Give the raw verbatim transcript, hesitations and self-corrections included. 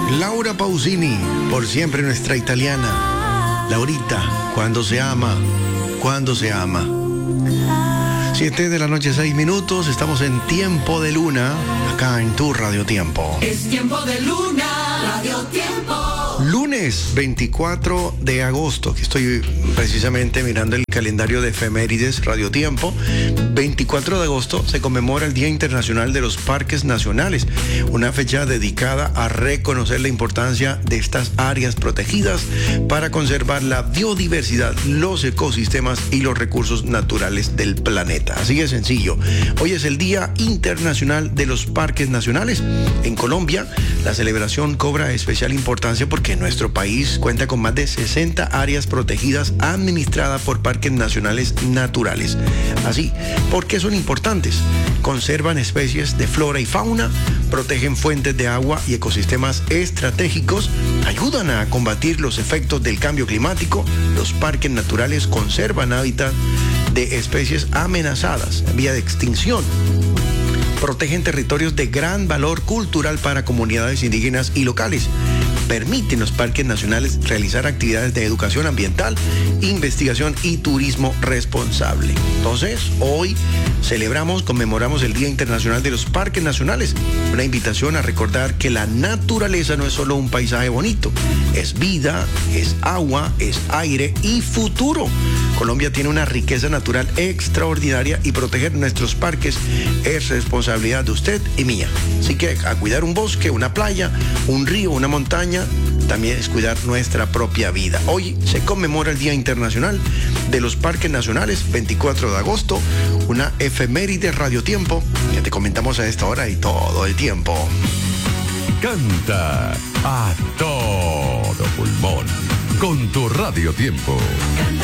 Laura Pausini, por siempre nuestra italiana. Laurita, cuando se ama, cuando se ama. Siete de la noche, seis minutos, estamos en Tiempo de Luna, acá en tu Radio Tiempo. Es Tiempo de Luna, Radio Tiempo. Lunes veinticuatro de agosto, que estoy precisamente mirando el calendario de efemérides Radio Tiempo. veinticuatro de agosto se conmemora el Día Internacional de los Parques Nacionales, una fecha dedicada a reconocer la importancia de estas áreas protegidas para conservar la biodiversidad, los ecosistemas y los recursos naturales del planeta. Así de sencillo. Hoy es el Día Internacional de los Parques Nacionales. En Colombia, la celebración cobra especial importancia porque nuestro país cuenta con más de sesenta áreas protegidas administradas por parques nacionales naturales. Así, ¿por qué son importantes? Conservan especies de flora y fauna, protegen fuentes de agua y ecosistemas estratégicos, ayudan a combatir los efectos del cambio climático. Los parques naturales conservan hábitat de especies amenazadas en vía de extinción. Protegen territorios de gran valor cultural para comunidades indígenas y locales. Permiten los parques nacionales realizar actividades de educación ambiental, investigación y turismo responsable. Entonces, hoy celebramos, conmemoramos el Día Internacional de los Parques Nacionales. Una invitación a recordar que la naturaleza no es solo un paisaje bonito, es vida, es agua, es aire y futuro. Colombia tiene una riqueza natural extraordinaria y proteger nuestros parques es responsabilidad de usted y mía. Así que a cuidar un bosque, una playa, un río, una montaña, también es cuidar nuestra propia vida. Hoy se conmemora el Día Internacional de los Parques Nacionales, veinticuatro de agosto, una efeméride Radio Tiempo que te comentamos a esta hora y todo el tiempo. Canta a todo pulmón con tu Radio Tiempo. Canta